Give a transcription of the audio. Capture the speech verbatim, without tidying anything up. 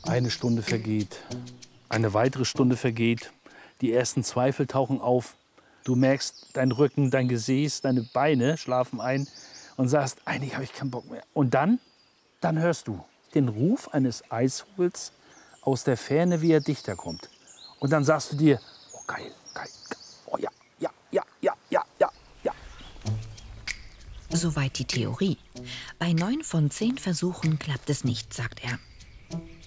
Eine Stunde vergeht, eine weitere Stunde vergeht. Die ersten Zweifel tauchen auf. Du merkst, dein Rücken, dein Gesäß, deine Beine schlafen ein und sagst, eigentlich habe ich keinen Bock mehr. Und dann, dann hörst du den Ruf eines Eishuls aus der Ferne, wie er dichter kommt. Und dann sagst du dir, oh geil, geil, geil. Oh ja, ja, ja, ja, ja, ja, ja. Soweit die Theorie. Bei neun von zehn Versuchen klappt es nicht, sagt er.